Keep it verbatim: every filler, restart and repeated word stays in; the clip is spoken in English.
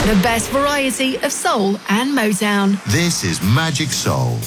The best variety of soul and Motown. This is Magic Soul.